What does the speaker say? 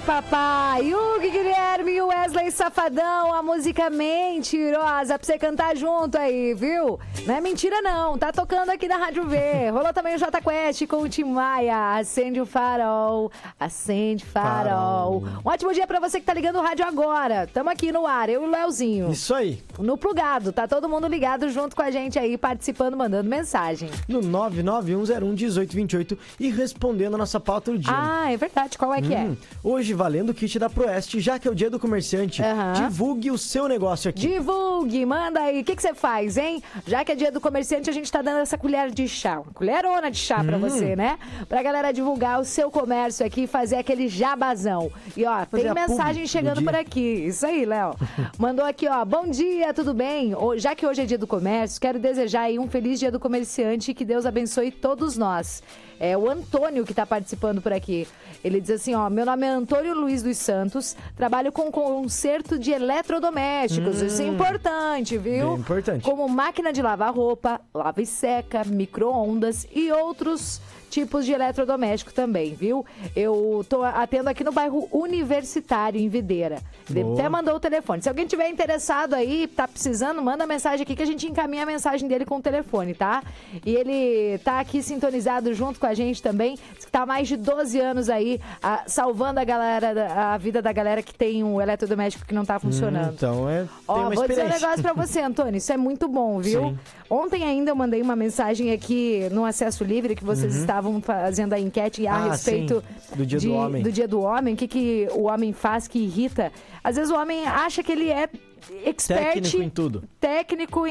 papai. Hugo Guilherme e Wesley Safadão, a música Mentirosa, pra você cantar junto aí, viu? Não é mentira não, tá tocando aqui na Rádio V. Rolou também o Jota Quest com o Tim Maia. Acende o farol, acende farol. Um ótimo dia pra você que tá ligando o rádio agora. Tamo aqui no ar, eu e o Leozinho. Isso aí. No Plugado, tá todo mundo ligado junto com a gente aí, participando, mandando mensagem. No 991011828 e respondendo a nossa pauta do dia. Ah, é verdade, qual é que é? Hoje valendo o kit da Proeste, já que é o dia do comerciante. Divulgue o seu negócio aqui. Divulgue, manda aí. O que você faz, hein? Já que é dia do comerciante, a gente tá dando essa colher de chá. Uma colherona de chá pra você, né? Pra galera divulgar o seu comércio aqui e fazer aquele jabazão. E ó, Fazer tem mensagem chegando por aqui. Isso aí, Léo. Mandou aqui, ó. Bom dia, tudo bem? Já que hoje é dia do comércio, quero desejar aí um feliz dia do comerciante e que Deus abençoe todos nós. É o Antônio que tá participando por aqui. Ele diz assim, ó, meu nome é Antônio Luiz dos Santos, trabalho com conserto de eletrodomésticos. Isso é importante, viu? Bem importante. Como máquina de lavar roupa, lava e seca, micro-ondas e outros tipos de eletrodoméstico também, viu? Eu tô atendo aqui no bairro Universitário, em Videira. Ele até mandou o telefone. Se alguém tiver interessado aí, tá precisando, manda mensagem aqui que a gente encaminha a mensagem dele com o telefone, tá? E ele tá aqui sintonizado junto com a gente também, que tá há mais de 12 anos aí, salvando a galera, a vida da galera que tem um eletrodoméstico que não tá funcionando. Então, Ó, vou dizer um negócio pra você, Antônio, isso é muito bom, viu? Sim. Ontem ainda eu mandei uma mensagem aqui no Acesso Livre, que vocês estavam fazendo a enquete a respeito do Dia do Homem. do Dia do Homem, o que o homem faz que irrita. Às vezes o homem acha que ele é expert, técnico em tudo. Técnico